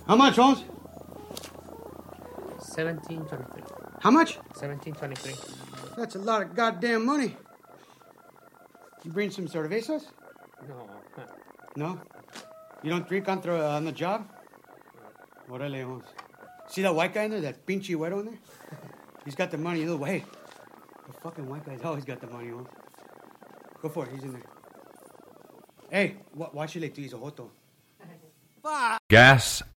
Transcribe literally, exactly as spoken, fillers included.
How much, Holmes? seventeen twenty-three. How much? seventeen twenty-three. That's a lot of goddamn money. You bring some cervezas? No. No? You don't drink on the, on the job? Orale, Holmes. See that white guy in there? That pinchy güero in there? He's got the money. Look, hey, the fucking white guy's always got the money, Holmes. Go for it. He's in there. Hey, watch it like he's a joto. Gas